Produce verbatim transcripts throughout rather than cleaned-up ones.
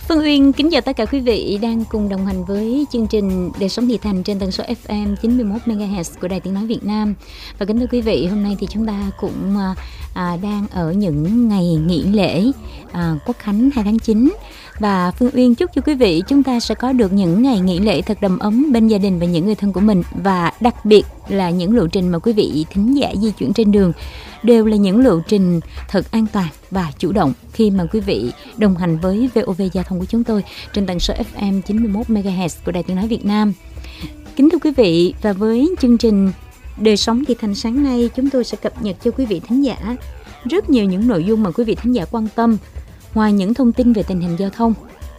Phương Uyên kính chào tất cả quý vị đang cùng đồng hành với chương trình Đời sống Thị Thành trên tần số ép em chín mươi mốt mê ga héc của Đài Tiếng nói Việt Nam. Và kính thưa quý vị, hôm nay thì chúng ta cũng à, đang ở những ngày nghỉ lễ à, Quốc khánh hai tháng chín. Và Phương Uyên chúc cho quý vị chúng ta sẽ có được những ngày nghỉ lễ thật đầm ấm bên gia đình và những người thân của mình. Và đặc biệt là những lộ trình mà quý vị thính giả di chuyển trên đường đều là những lộ trình thật an toàn và chủ động khi mà quý vị đồng hành với vê o vê Giao thông của chúng tôi trên tần số ép em chín mươi mốt mê ga héc của Đài Tiếng nói Việt Nam. Kính thưa quý vị, và với chương trình Đời sống Thị Thành sáng nay, chúng tôi sẽ cập nhật cho quý vị thính giả rất nhiều những nội dung mà quý vị thính giả quan tâm. Ngoài những thông tin về tình hình giao thông,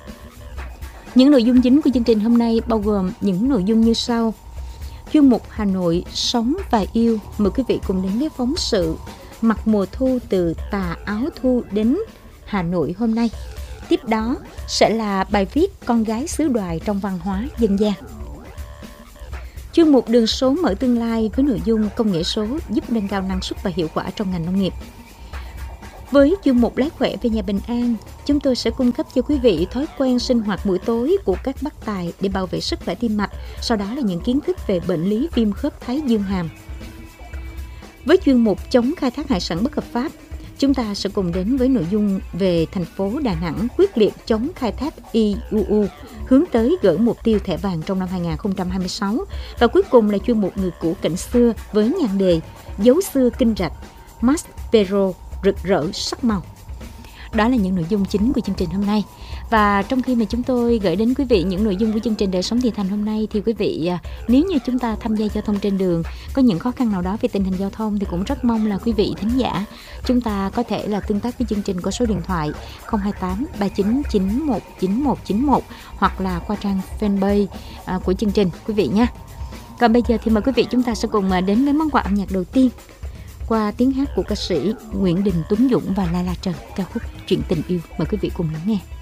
những nội dung chính của chương trình hôm nay bao gồm những nội dung như sau. Chuyên mục Hà Nội sống và yêu, mời quý vị cùng đến với phóng sự Mặc mùa thu từ tà áo thu đến Hà Nội hôm nay. Tiếp đó sẽ là bài viết Con gái xứ Đoài trong văn hóa dân gian. Chuyên mục Đường số mở tương lai với nội dung công nghệ số giúp nâng cao năng suất và hiệu quả trong ngành nông nghiệp. Với chuyên mục Lái khỏe về nhà bình an, chúng tôi sẽ cung cấp cho quý vị thói quen sinh hoạt buổi tối của các bác tài để bảo vệ sức khỏe tim mạch, sau đó là những kiến thức về bệnh lý viêm khớp thái dương hàm. Với chuyên mục chống khai thác hải sản bất hợp pháp, chúng ta sẽ cùng đến với nội dung về thành phố Đà Nẵng quyết liệt chống khai thác i u u, hướng tới gỡ mục tiêu thẻ vàng trong năm hai không hai sáu. Và cuối cùng là chuyên mục Người cũ cảnh xưa với nhan đề Dấu xưa kinh rạch, Maspero rực rỡ sắc màu. Đó là những nội dung chính của chương trình hôm nay. Và trong khi mà chúng tôi gửi đến quý vị những nội dung của chương trình Đời sống Thị Thành hôm nay, thì quý vị, nếu như chúng ta tham gia giao thông trên đường có những khó khăn nào đó về tình hình giao thông, thì cũng rất mong là quý vị thính giả chúng ta có thể là tương tác với chương trình qua số điện thoại không hai tám ba chín chín một chín một chín một hoặc là qua trang fanpage của chương trình quý vị nha. Còn bây giờ thì mời quý vị chúng ta sẽ cùng đến với món quà âm nhạc đầu tiên qua tiếng hát của ca sĩ Nguyễn Đình Tuấn Dũng và La La Trần, ca khúc Chuyện tình yêu. Mời quý vị cùng lắng nghe.